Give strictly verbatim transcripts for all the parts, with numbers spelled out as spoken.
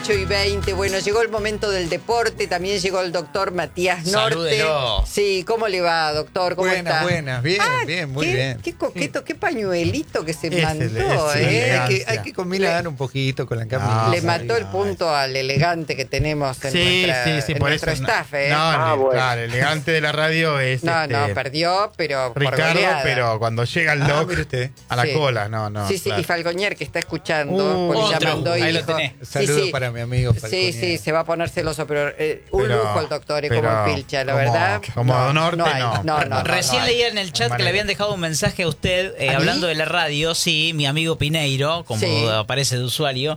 ocho y veinte, bueno, llegó el momento del deporte, también llegó el doctor Matías Norte. Salúdelo. Sí, ¿cómo le va, doctor? ¿Cómo buenas, está? Buenas, bien, ah, bien, muy qué, bien. Qué coqueto, qué pañuelito que se Ese, mandó, ese, ¿eh? hay, que, hay que combinar un poquito con la camisa. Le mató el punto al elegante que tenemos en, sí, nuestra, sí, sí, en por nuestro eso, staff, ¿eh? No, Ah, le- bueno. claro, el elegante de la radio es No, este, no, perdió, pero por Ricardo, goleada. pero cuando llega el Ah, doc mire usted. a la Sí. cola, no, no. Sí, sí, claro. y Falcoñer que está escuchando, Uh, porque ya otro, mandó ahí lo hijo. tenés. Sí, Saludos sí. para mi amigo Sí, Falconier. sí, se va a poner celoso, pero eh, un Pero- lujo el doctor, eh, pero como el Pilcha, la como- verdad. como Don Norte, hay, no. no, no, no, Recién no. leía en el chat No hay que le habían manera. dejado un mensaje a usted eh, ¿A mí? hablando de la radio, sí, mi amigo Pineiro, como Sí. aparece de usuario,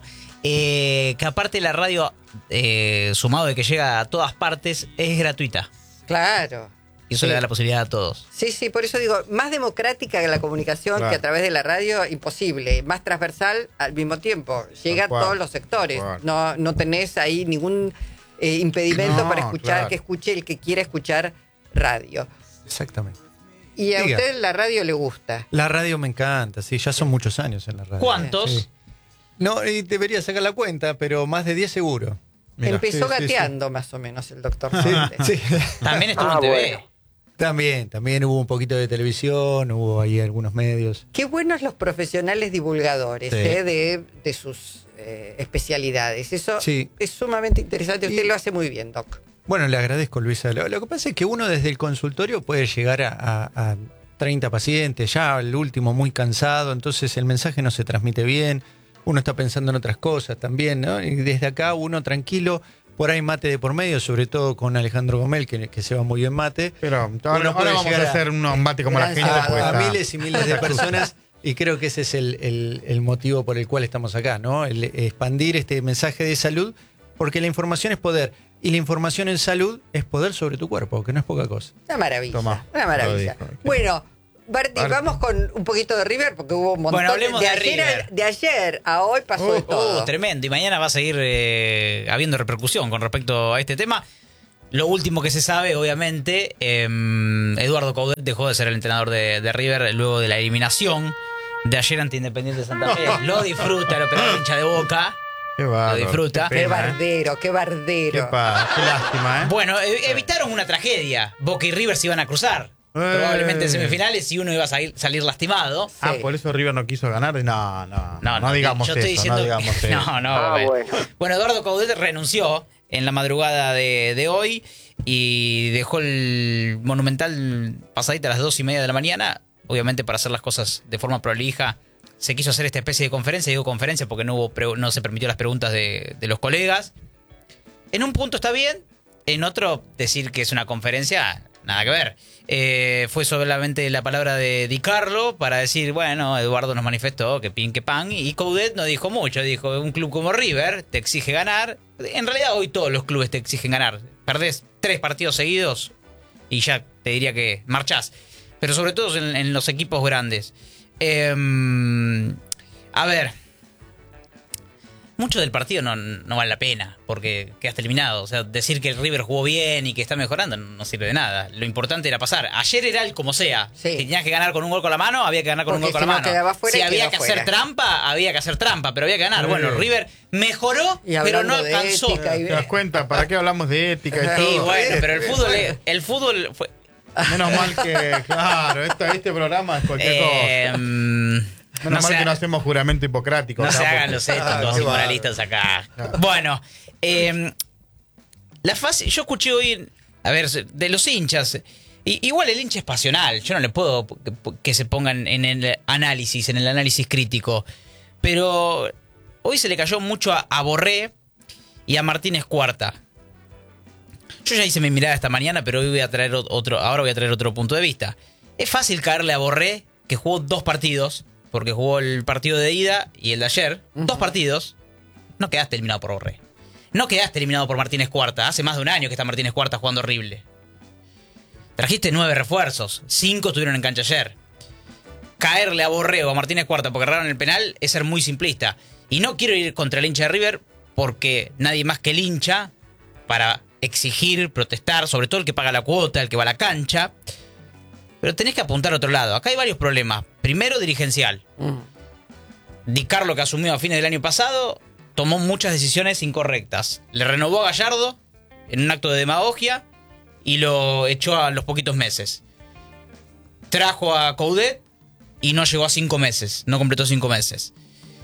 eh, que aparte la radio, eh, sumado de que llega a todas partes, es gratuita. Claro. Y eso Sí. le da la posibilidad a todos. Sí, sí, por eso digo, más democrática que la comunicación Claro. que a través de la radio, imposible. Más transversal al mismo tiempo. Llega a cual. todos los sectores. Tal cual. No, no tenés ahí ningún eh, impedimento No, para escuchar, claro. que escuche el que quiera escuchar radio. Exactamente. Y a Diga. usted la radio le gusta. La radio me encanta, sí, ya son muchos años en la radio. ¿Cuántos? Sí. No, y debería sacar la cuenta, pero más de diez seguro. Mirá. Empezó Sí, sí, gateando más o menos el doctor. Sí, Fuentes. sí. También estuvo Ah, en T V. bueno. También, también hubo un poquito de televisión, hubo ahí algunos medios. Qué buenos los profesionales divulgadores Sí. eh, de, de sus eh, especialidades. Eso Sí. es sumamente interesante. Usted Y- lo hace muy bien, Doc. Bueno, le agradezco, Luisa. Lo, lo que pasa es que uno desde el consultorio puede llegar a, a- a treinta pacientes, ya el último muy cansado, entonces el mensaje no se transmite bien, uno está pensando en otras cosas también, ¿no? Y desde acá uno tranquilo, por ahí mate de por medio, sobre todo con Alejandro Gomel, que, que se va muy bien mate. Pero ahora, Uno ahora puede vamos llegar a a- hacer un embate como la Gran gente. sábado. Pues, a, a está- miles y miles de personas y creo que ese es el, el- el motivo por el cual estamos acá, ¿no? El expandir este mensaje de salud, porque la información es poder y la información en salud es poder sobre tu cuerpo, que no es poca cosa. Una maravilla. Tomá, una maravilla. lo dijo. Bueno, Barty, Barty. vamos con un poquito de River porque hubo un montón Bueno, hablemos de, de ayer, a- River. de ayer a hoy pasó de Uh, todo. tremendo. Y mañana va a seguir eh, habiendo repercusión con respecto a este tema. Lo último que se sabe, obviamente, eh, Eduardo Coudet dejó de ser el entrenador de, de River luego de la eliminación de ayer ante Independiente de Santa Fe. Lo disfruta, lo pegó el hincha de Boca. Qué bárbaro, Lo disfruta. Qué, Qué pena, ¿eh? bardero, qué Qué, bardero. pa- qué lástima, ¿eh? Bueno, e- evitaron una tragedia. Boca y River se iban a cruzar. Eh. Probablemente en semifinales y uno iba a salir, salir lastimado. Ah, Sí. por eso River no quiso ganar. No, no, no, no digamos yo eso. estoy diciendo, no digamos eso. no, no, Ah, bueno. bueno. Bueno, Eduardo Coudet renunció en la madrugada de, de hoy y dejó el Monumental pasadita a las dos y media de la mañana. Obviamente para hacer las cosas de forma prolija se quiso hacer esta especie de conferencia. Digo conferencia porque no, hubo pre- no se permitió las preguntas de, de los colegas. En un punto está bien, en otro decir que es una conferencia, nada que ver. Eh, fue solamente la palabra de Di Carlo para decir, bueno, Eduardo nos manifestó que pin que pan, y Coudet no dijo mucho, dijo, un club como River te exige ganar. En realidad hoy todos los clubes te exigen ganar. Perdés tres partidos seguidos y ya te diría que marchás. Pero sobre todo en, en los equipos grandes. Eh, a ver, mucho del partido no, no vale la pena porque quedaste eliminado. O sea, decir que el River jugó bien y que está mejorando no sirve de nada. Lo importante era pasar. Ayer era el como sea. Sí. Si tenías que ganar con un gol con la mano, había que ganar con Porque un gol con si la no mano. quedaba fuera, si había quedaba que fuera. hacer trampa, había que hacer trampa, pero había que ganar. Sí. Bueno, River mejoró, Y pero hablando no de alcanzó. ética y- ¿Te das cuenta? ¿Para qué hablamos de ética y Sí, todo? Sí, bueno, pero el fútbol, el fútbol fue. Menos mal que, claro, esto, este programa es cualquier eh, cosa. mm, Menos no mal se- que no hacemos juramento hipocrático. No acá, se hagan porque- los Ah, éticos qué y moralistas acá. Bueno, eh, la fase, yo escuché hoy, a ver, de los hinchas. Y, igual el hincha es pasional. Yo no le puedo que, que se pongan en el análisis, en el análisis crítico. Pero hoy se le cayó mucho a, a Borré y a Martínez Cuarta. Yo ya hice mi mirada esta mañana, pero hoy voy a traer otro, ahora voy a traer otro punto de vista. Es fácil caerle a Borré, que jugó dos partidos, porque jugó el partido de ida y el de ayer. Uh-huh. Dos partidos. No quedaste eliminado por Borré. No quedaste eliminado por Martínez Cuarta. Hace más de un año que está Martínez Cuarta jugando horrible. Trajiste nueve refuerzos. Cinco estuvieron en cancha ayer. Caerle a Borré o a Martínez Cuarta porque erraron el penal es ser muy simplista. Y no quiero ir contra el hincha de River porque nadie más que el hincha para exigir, protestar, sobre todo el que paga la cuota, el que va a la cancha. Pero tenés que apuntar a otro lado. Acá hay varios problemas. Primero, dirigencial. Mm. Di Carlo, que asumió a fines del año pasado, tomó muchas decisiones incorrectas. Le renovó a Gallardo en un acto de demagogia y lo echó a los poquitos meses. Trajo a Coudet y no llegó a cinco meses, no completó cinco meses.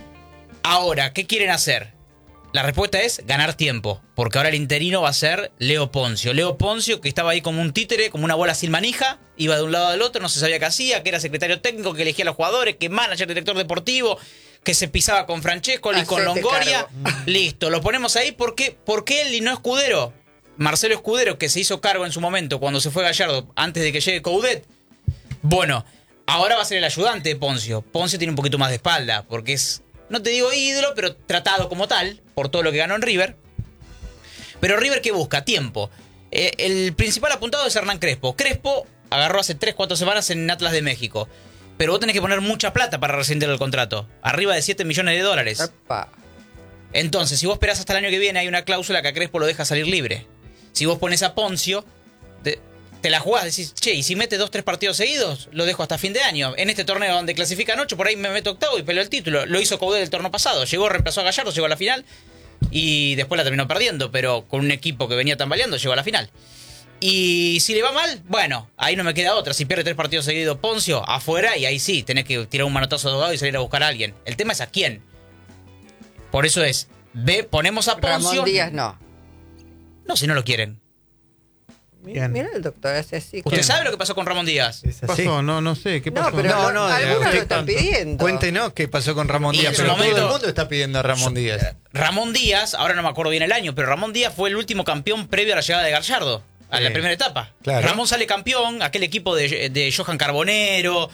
Ahora, ¿qué quieren hacer? La respuesta es ganar tiempo, porque ahora el interino va a ser Leo Poncio. Leo Poncio, que estaba ahí como un títere, como una bola sin manija, iba de un lado al otro, no se sabía qué hacía, que era secretario técnico, que elegía a los jugadores, que manager, director deportivo, que se pisaba con Francescoli, con Hacete Longoria. cargo. Listo, lo ponemos ahí porque, porque él y no Escudero. Marcelo Escudero, que se hizo cargo en su momento cuando se fue Gallardo, antes de que llegue Coudet. Bueno, ahora va a ser el ayudante de Poncio. Poncio tiene un poquito más de espalda, porque es, no te digo ídolo, pero tratado como tal, por todo lo que ganó en River. Pero River, ¿qué busca? Tiempo. Eh, el principal apuntado es Hernán Crespo. Crespo agarró hace tres cuatro semanas en Atlas de México. Pero vos tenés que poner mucha plata para rescindir el contrato. Arriba de siete millones de dólares. Epa. Entonces, si vos esperás hasta el año que viene, hay una cláusula que a Crespo lo deja salir libre. Si vos pones a Poncio, te, te la jugás, decís, che, y si mete dos, tres partidos seguidos, lo dejo hasta fin de año. En este torneo donde clasifican ocho, por ahí me meto octavo y peleo el título. Lo hizo Coudet el torneo pasado. Llegó, reemplazó a Gallardo, llegó a la final y después la terminó perdiendo, pero con un equipo que venía tambaleando, llegó a la final. Y si le va mal, bueno, ahí no me queda otra. Si pierde tres partidos seguidos Poncio, afuera, y ahí sí, tenés que tirar un manotazo de abogado y salir a buscar a alguien. El tema es a quién. Por eso es, ve, ponemos a Poncio. Ramón Díaz no. No, si no lo quieren. Mira, mira el doctor hace así. ¿Usted sabe lo que pasó con Ramón Díaz? Es ¿Qué así. pasó? No, no sé. ¿Qué No, pasó? pero No, no, no, algunos usted lo están tanto. pidiendo. Cuéntenos qué pasó con Ramón Y Díaz, en su pero todo momento- el mundo está pidiendo a Ramón Díaz. Ramón Díaz, ahora no me acuerdo bien el año, pero Ramón Díaz fue el último campeón previo a la llegada de Gallardo, a la Sí. primera etapa. Claro. Ramón sale campeón, aquel equipo de, de Johan Carbonero,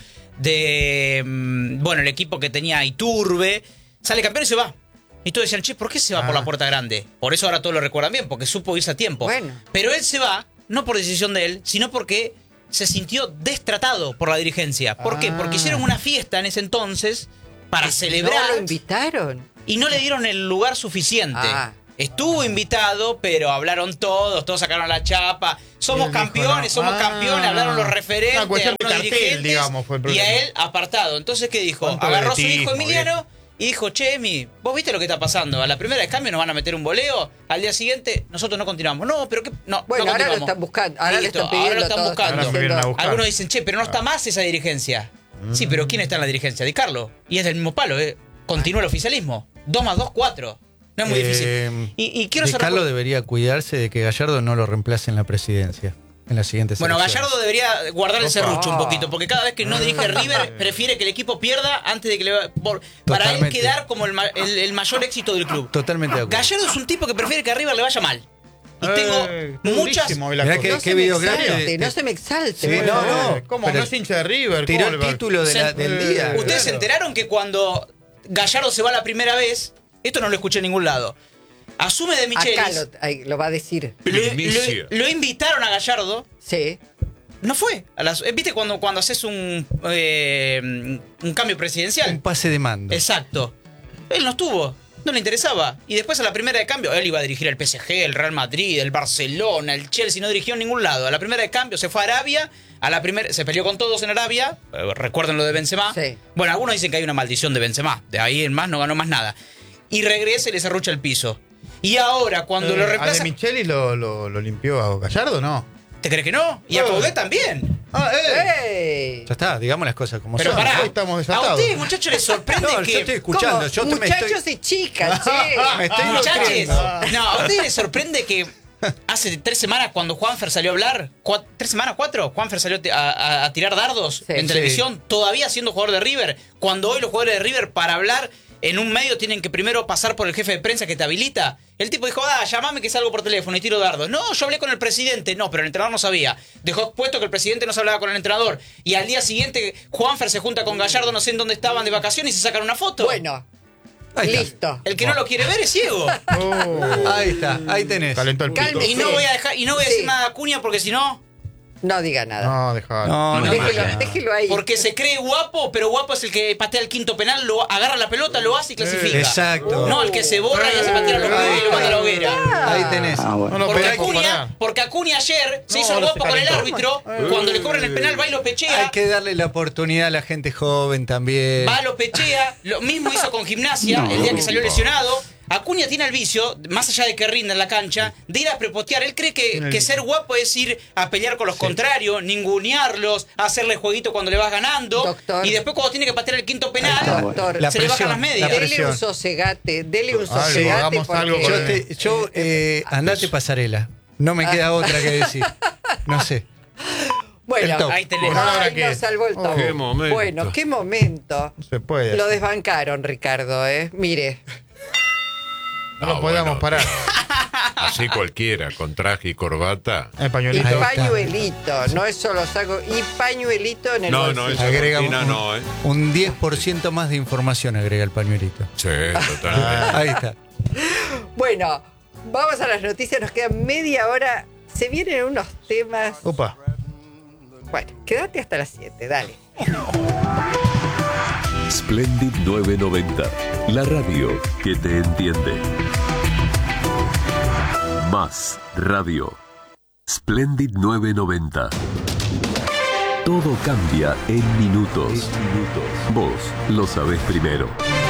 de, mm, bueno, el equipo que tenía Iturbe, sale campeón y se va. Y todos decían, che, ¿por qué se va Ah. por la puerta grande? Por eso ahora todos lo recuerdan bien, porque supo irse a tiempo. Bueno. Pero él se va, no por decisión de él, sino porque se sintió destratado por la dirigencia. ¿Por qué? Ah. Porque hicieron una fiesta en ese entonces para ¿No celebrar lo invitaron? y no le dieron el lugar suficiente. Ah. Estuvo invitado, pero hablaron todos, todos sacaron la chapa. Somos Él dijo, campeones, no. somos Ah. campeones, hablaron los referentes, Una cuestión de algunos cartel, dirigentes, digamos, fue el y problema. a él apartado. Entonces, ¿qué dijo? Cuánto Agarró a su hijo vedetismo, Emiliano y dijo, che, Emi, ¿vos viste lo que está pasando? A la primera de cambio nos van a meter un voleo, al día siguiente nosotros no continuamos. No, pero ¿qué? No, Bueno, no ahora lo continuamos. están buscando, ahora le Listo, están pidiendo ahora lo están todo, buscando. Ahora me vienen a buscar. Algunos dicen, che, pero no está más esa dirigencia. Sí, pero ¿quién está en la dirigencia? Di Carlo. Y es del mismo palo, ¿eh? Continúa el oficialismo. Dos más dos, cuatro. No es muy Eh, difícil. Y, y quiero Di cerrar Carlo con- debería cuidarse de que Gallardo no lo reemplace en la presidencia en las siguientes Bueno, elecciones. Gallardo debería guardar el Opa. serrucho un poquito, porque cada vez que no dirige River, prefiere que el equipo pierda antes de que le va- por- para él Totalmente. quedar como el, ma- el- el mayor éxito del club. Totalmente de acuerdo. Gallardo es un tipo que prefiere que a River le vaya mal. Y Eh, tengo muchas. durísimo la Mirá cosa. que- No qué se me video grande exalte, de- no se me exalte. Sí, por no, favor. no. Eh, ¿Cómo? Pero No es hincha de River. Tiró ¿cómo el le va- título de la- Se- del Eh, día. ¿Ustedes claro. se enteraron que cuando Gallardo se va la primera vez, esto no lo escuché en ningún lado, asume de Acá Michelis, lo, ahí lo va a decir. lo, lo- lo invitaron a Gallardo. Sí. No fue. A las- ¿Viste cuando, cuando haces un, eh, un cambio presidencial? Un pase de mando. Exacto. Él no estuvo. No le interesaba. Y después a la primera de cambio, él iba a dirigir el P S G, el Real Madrid, el Barcelona, el Chelsea, no dirigió en ningún lado. A la primera de cambio se fue a Arabia, a la primera se peleó con todos en Arabia. Eh, recuerden lo de Benzema. Sí. Bueno, algunos dicen que hay una maldición de Benzema. De ahí en más no ganó más nada. Y regresa y le serrucha el piso. Y ahora, cuando Eh, lo ¿A De reemplaza. Micheli lo, lo, lo limpió a Gallardo no? ¿Te crees que no? Y a Eh. Coudet también. Ah, eh. ¡Ey! Ya está, digamos las cosas como Pero son. pará. Hoy estamos A desatados. ustedes, muchachos, les sorprende No, que. yo estoy escuchando. ¿Cómo? Yo te- me Muchachos estoy, y chicas, che. me estoy Muchachos, nutriendo. no, ¿a ustedes les sorprende que hace tres semanas cuando Juanfer salió a hablar, cua- tres semanas, cuatro, Juanfer salió a, a- a tirar dardos Sí. en Sí. televisión, todavía siendo jugador de River, cuando hoy los jugadores de River para hablar en un medio tienen que primero pasar por el jefe de prensa que te habilita? El tipo dijo, ah, llamame que salgo por teléfono y tiro dardos. No, yo hablé con el presidente. No, pero el entrenador no sabía. Dejó expuesto que el presidente no se hablaba con el entrenador. Y al día siguiente Juanfer se junta con Gallardo, no sé en dónde estaban de vacaciones, y se sacan una foto. Bueno, Ahí está. listo. El que no lo quiere ver es ciego. Oh. Ahí está, ahí tenés. Calentó el pico. Calme. Y no voy a dejar, y no voy a decir Sí. nada a Acuña porque si no, No diga nada. No, dejalo. No, no, déjelo, no. déjelo ahí. porque se cree guapo, pero guapo es el que patea el quinto penal, lo agarra la pelota, lo hace y clasifica. Exacto. No, el que se borra y hace patear a los pibes y lo manda a la hoguera. Ahí tenés. No lo Porque podés Acuña, comparar. porque Acuña ayer se No, hizo el ahora guapo se con el calentó. árbitro, cuando le cobran el penal va y lo pechea, Hay que darle la oportunidad a la gente joven también. va, lo pechea, lo mismo hizo con Gimnasia, el día que salió lesionado, Acuña tiene el vicio, más allá de que rinda en la cancha, de ir a prepotear. Él cree que, que ser guapo es ir a pelear con los sí. contrarios, ningunearlos, hacerle jueguito cuando le vas ganando. Doctor. Y después cuando tiene que patear el quinto penal, doctor, se presión, le bajan las medias. Dele un sosegate, dele un sosegate. Algo, algo yo te, yo, eh, andate pasarela. No me queda otra que decir. No sé. Bueno, ahí tenés. Ay, nos salvó el top. Oh, qué momento. Bueno, qué momento. No se puede. Lo desbancaron, Ricardo, ¿eh? Mire. No, no lo podíamos bueno, parar. Así cualquiera, con traje y corbata. El pañuelito. Y pañuelito, no es solo saco. Y pañuelito en el No, bolsillo. no, esa agrega cortina un, no, ¿eh? Un diez por ciento más de información agrega el pañuelito. Sí, totalmente. Ahí está. Bueno, vamos a las noticias. Nos queda media hora. Se vienen unos temas. Opa. Bueno, quédate hasta las siete, dale. Splendid novecientos noventa, la radio que te entiende. Más radio. Splendid novecientos noventa. Todo cambia en minutos. Vos lo sabés primero.